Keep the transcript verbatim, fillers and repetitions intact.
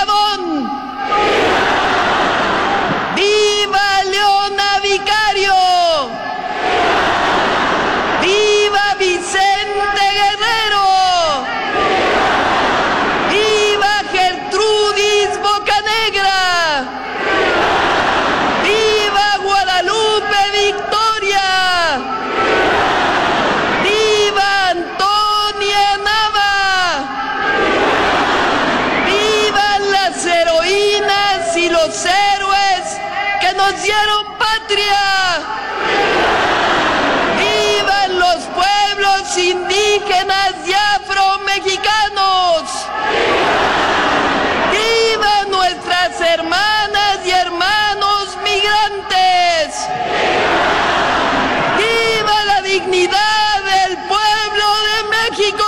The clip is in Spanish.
Pavón. ¡Viva Leona Vicario! ¡Viva Vicente Guerrero! ¡Viva Gertrudis Bocanegra! ¡Viva Guadalupe Victoria! ¡Viva Antonia Nava! ¡Vivan las heroínas y los héroes que nos dieron patria! ¡Vivan los pueblos indígenas y afromexicanos! ¡Vivan nuestras hermanas y hermanos migrantes! ¡Viva la dignidad del pueblo de México!